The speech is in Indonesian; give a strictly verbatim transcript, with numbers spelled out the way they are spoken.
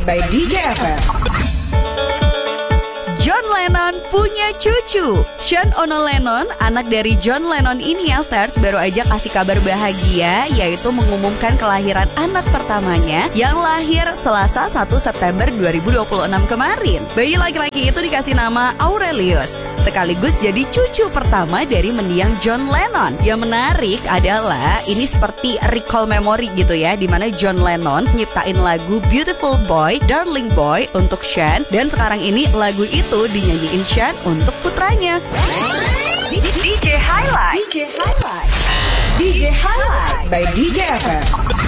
by D J F F. John Lennon punya cucu. Sean Ono Lennon, anak dari John Lennon ini yang stars baru aja kasih kabar bahagia, yaitu mengumumkan kelahiran anak pertamanya yang lahir Selasa satu September dua ribu dua puluh enam kemarin. Bayi laki-laki itu dikasih nama Aurelius, sekaligus jadi cucu pertama dari mendiang John Lennon. Yang menarik adalah ini seperti recall memory gitu ya, dimana John Lennon nyiptain lagu Beautiful Boy, Darling Boy untuk Sean, dan sekarang ini lagu itu itu dinyanyiin Sean untuk putranya. D J Highlight, D J Highlight, D J Highlight by D J F F.